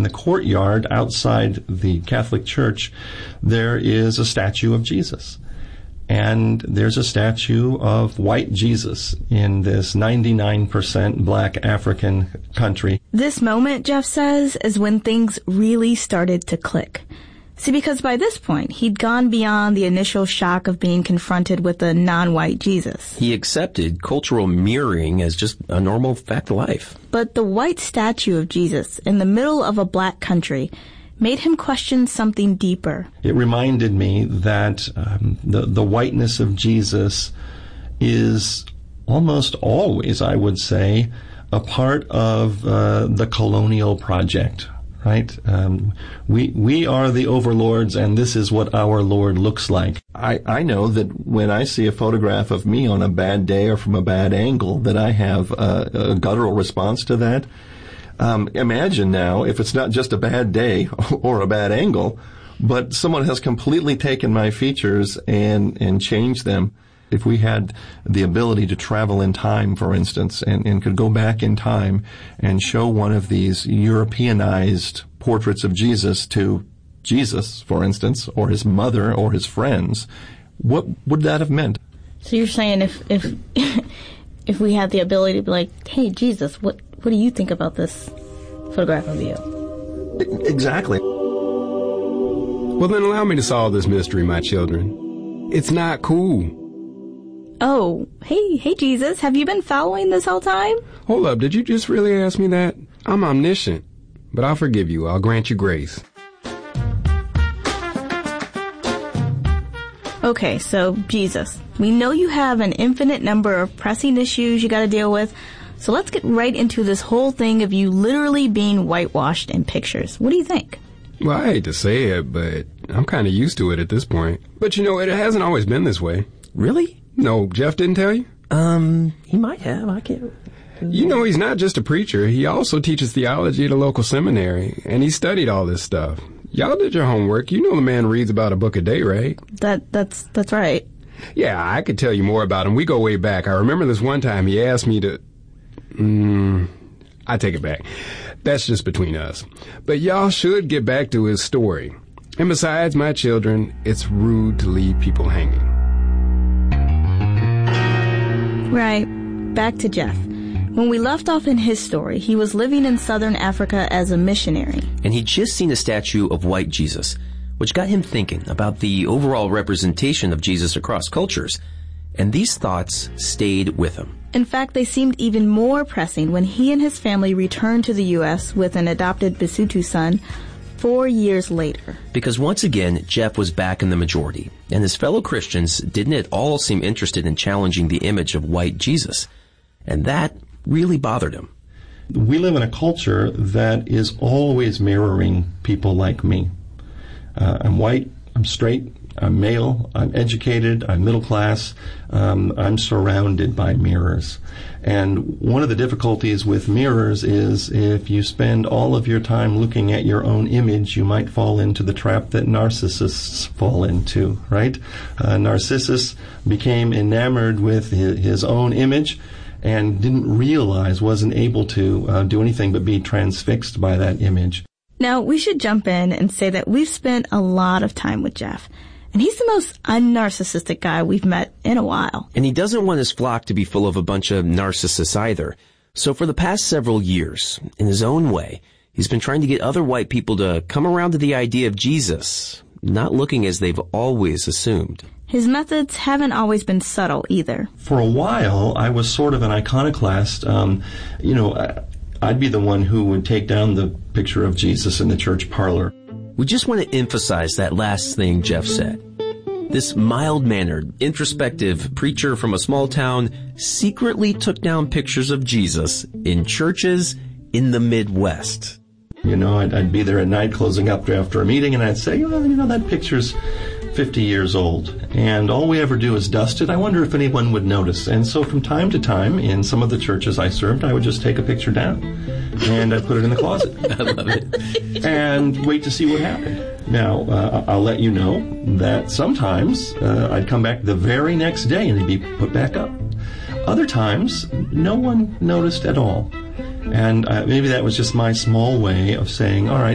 the courtyard outside the Catholic Church, there is a statue of Jesus. And there's a statue of white Jesus in this 99% black African country. This moment, Jeff says, is when things really started to click. See, because by this point, he'd gone beyond the initial shock of being confronted with a non-white Jesus. He accepted cultural mirroring as just a normal fact of life. But the white statue of Jesus in the middle of a black country made him question something deeper. It reminded me that the whiteness of Jesus is almost always, I would say, a part of the colonial project, right? We are the overlords, and this is what our Lord looks like. I know that when I see a photograph of me on a bad day or from a bad angle, that I have a guttural response to that. Imagine now if it's not just a bad day or a bad angle, but someone has completely taken my features and changed them. If we had the ability to travel in time, for instance, and could go back in time and show one of these Europeanized portraits of Jesus to Jesus, for instance, or his mother or his friends, what would that have meant? So you're saying if if we had the ability to be like, hey, Jesus, what do you think about this photograph of you? Exactly. Well, then allow me to solve this mystery, my children. It's not cool. Oh, hey, Jesus, have you been following this whole time? Hold up, did you just really ask me that? I'm omniscient, but I'll forgive you. I'll grant you grace. Okay, so, Jesus, we know you have an infinite number of pressing issues you gotta deal with, so let's get right into this whole thing of you literally being whitewashed in pictures. What do you think? Well, I hate to say it, but I'm kind of used to it at this point. But you know, it hasn't always been this way. Really? No, Jeff didn't tell you? He might have. I can't. You know, he's not just a preacher. He also teaches theology at a local seminary, and he studied all this stuff. Y'all did your homework. You know the man reads about a book a day, right? That's right. Yeah, I could tell you more about him. We go way back. I remember this one time he asked me to... I take it back. That's just between us. But y'all should get back to his story. And besides, my children, it's rude to leave people hanging. Right. Back to Jeff. When we left off in his story, he was living in southern Africa as a missionary. And he'd just seen a statue of white Jesus, which got him thinking about the overall representation of Jesus across cultures. And these thoughts stayed with him. In fact, they seemed even more pressing when he and his family returned to the U.S. with an adopted Basotho son 4 years later. Because once again, Jeff was back in the majority, and his fellow Christians didn't at all seem interested in challenging the image of white Jesus. And that really bothered him. We live in a culture that is always mirroring people like me. I'm white, I'm straight, I'm male, I'm educated, I'm middle class, I'm surrounded by mirrors. And one of the difficulties with mirrors is if you spend all of your time looking at your own image, you might fall into the trap that narcissists fall into, right? Narcissus became enamored with his own image and didn't realize, wasn't able to do anything but be transfixed by that image. Now, we should jump in and say that we've spent a lot of time with Jeff. And he's the most unnarcissistic guy we've met in a while. And he doesn't want his flock to be full of a bunch of narcissists either. So for the past several years, in his own way, he's been trying to get other white people to come around to the idea of Jesus, not looking as they've always assumed. His methods haven't always been subtle either. For a while, I was sort of an iconoclast. I'd be the one who would take down the picture of Jesus in the church parlor. We just want to emphasize that last thing Jeff said. This mild-mannered, introspective preacher from a small town secretly took down pictures of Jesus in churches in the Midwest. You know, I'd be there at night closing up after a meeting, and I'd say, that picture's 50 years old, and all we ever do is dust it. I wonder if anyone would notice. And so from time to time, in some of the churches I served, I would just take a picture down, and I'd put it in the closet. I love it. And wait to see what happened. Now, I'll let you know that sometimes I'd come back the very next day, and it'd be put back up. Other times, no one noticed at all. And maybe that was just my small way of saying, all right,